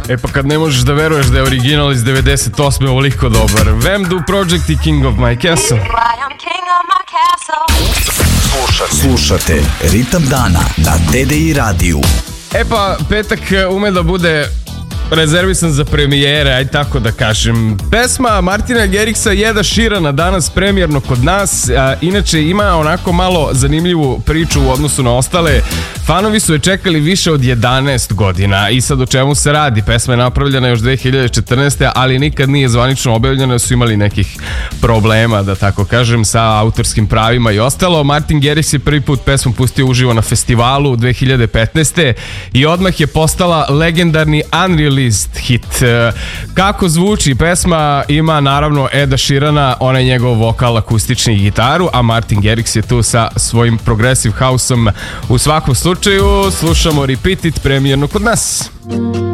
E pa kad ne možeš da veruješ da je original iz 98. ovoliko dobar. Vamdu Project i King of My Castle. Slušate Ritam dana na TDI radiju. E pa, petak ume da bude rezervisan za premijere, aj tako da kažem. Pesma Martina Garrixa i Eda Sheerana danas premijerno kod nas. Inače ima onako malo zanimljivu priču u odnosu na ostale. Fanovi su je čekali više od 11 godina. I sad o čemu se radi? Pesma je napravljena još 2014. ali nikad nije zvanično objavljena, su imali nekih problema, da tako kažem, sa autorskim pravima i ostalo. Martin Garrix je prvi put pesmu pustio uživo na festivalu 2015. i odmah je postala legendarni unreleased hit. Kako zvuči? Pesma ima naravno Eda Sheerana, onaj njegov vokal, akustični i gitaru, a Martin Garrix je tu sa svojim progressive houseom. U svakom slučaju slušamo Repeat It premijerno kod nas.